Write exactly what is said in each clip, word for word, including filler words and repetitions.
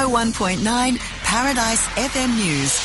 oh one point nine Paradise F M News.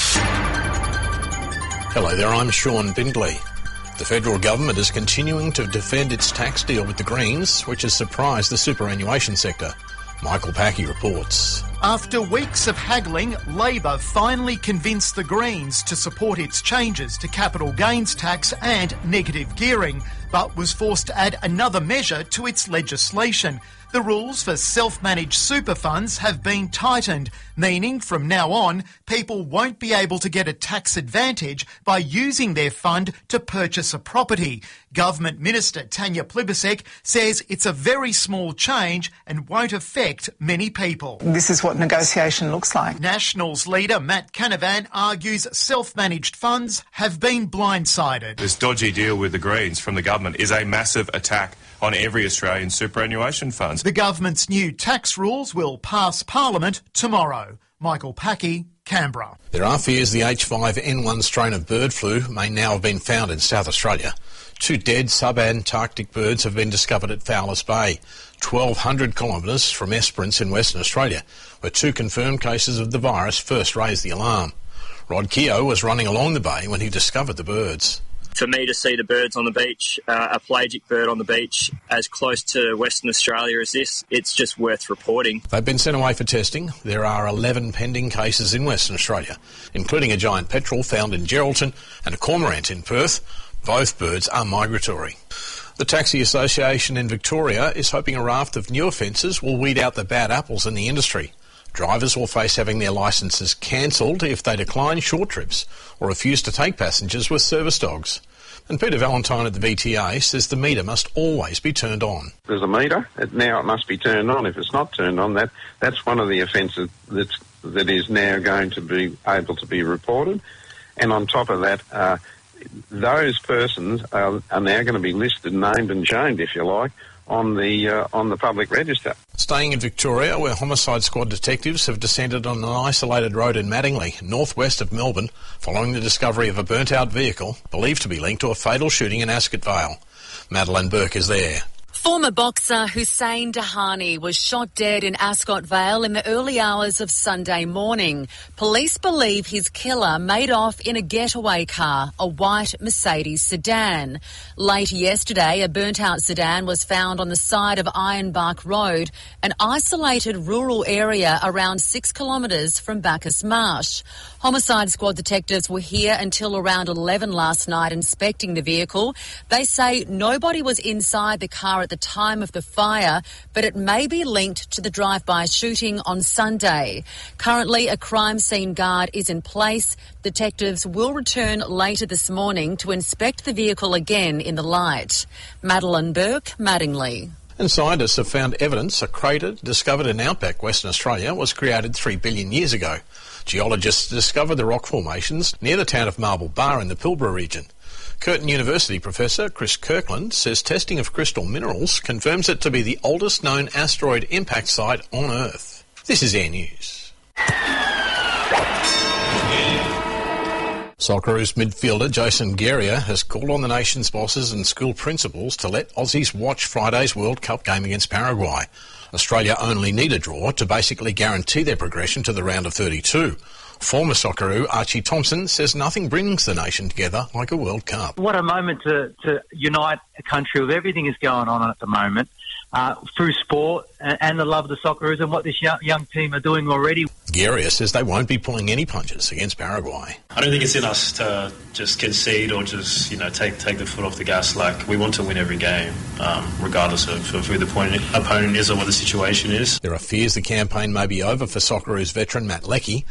Hello there, I'm Sean Bindley. The federal government is continuing to defend its tax deal with the Greens, which has surprised the superannuation sector. Michael Packey reports. After weeks of haggling, Labor finally convinced the Greens to support its changes to capital gains tax and negative gearing, but was forced to add another measure to its legislation. The rules for self-managed super funds have been tightened, meaning from now on, people won't be able to get a tax advantage by using their fund to purchase a property. Government Minister Tanya Plibersek says it's a very small change and won't affect many people. This is what negotiation looks like. Nationals leader Matt Canavan argues self-managed funds have been blindsided. This dodgy deal with the Greens from the government is a massive attack on every Australian superannuation fund. The government's new tax rules will pass Parliament tomorrow. Michael Packey, Canberra. There are fears the H five N one strain of bird flu may now have been found in South Australia. Two dead subantarctic birds have been discovered at Fowlers Bay, twelve hundred kilometres from Esperance in Western Australia, where two confirmed cases of the virus first raised the alarm. Rod Keogh was running along the bay when he discovered the birds. For me to see the birds on the beach, uh, a pelagic bird on the beach, as close to Western Australia as this, it's just worth reporting. They've been sent away for testing. There are eleven pending cases in Western Australia, including a giant petrel found in Geraldton and a cormorant in Perth. Both birds are migratory. The Taxi Association in Victoria is hoping a raft of new offences will weed out the bad apples in the industry. Drivers will face having their licences cancelled if they decline short trips or refuse to take passengers with service dogs. And Peter Valentine at the V T A says the meter must always be turned on. There's a meter, it, now it must be turned on. If it's not turned on, that that's one of the offences that's, that is now going to be able to be reported. And on top of that, uh, those persons are, are now going to be listed, named and shamed, if you like, on the uh, on the public register. Staying in Victoria, where Homicide Squad detectives have descended on an isolated road in Mattingley, northwest of Melbourne, following the discovery of a burnt-out vehicle believed to be linked to a fatal shooting in Ascot Vale. Madeleine Burke is there. Former boxer Hussein Dahani was shot dead in Ascot Vale in the early hours of Sunday morning. Police believe his killer made off in a getaway car, a white Mercedes sedan. Late yesterday, a burnt-out sedan was found on the side of Ironbark Road, an isolated rural area around six kilometres from Bacchus Marsh. Homicide Squad detectives were here until around eleven last night inspecting the vehicle. They say nobody was inside the car at the time of the fire, but it may be linked to the drive-by shooting on Sunday. Currently, a crime scene guard is in place. Detectives will return later this morning to inspect the vehicle again in the light. Madeleine Burke, Mattingley. And scientists have found evidence a crater discovered in outback Western Australia was created three billion years ago. Geologists discovered the rock formations near the town of Marble Bar in the Pilbara region. Curtin University professor Chris Kirkland says testing of crystal minerals confirms it to be the oldest known asteroid impact site on Earth. This is Air News. Socceroos midfielder Jason Geria has called on the nation's bosses and school principals to let Aussies watch Friday's World Cup game against Paraguay. Australia only need a draw to basically guarantee their progression to the round of thirty-two. Former Socceroo Archie Thompson says nothing brings the nation together like a World Cup. What a moment to, to unite a country with everything is going on at the moment, uh, through sport and, and the love of the Socceroos and what this young, young team are doing already. Geria says they won't be pulling any punches against Paraguay. I don't think it's in us to just concede or just, you know, take take the foot off the gas. Like, we want to win every game, um, regardless of, of who the point, opponent is or what the situation is. There are fears the campaign may be over for Socceroos veteran Matt Leckie.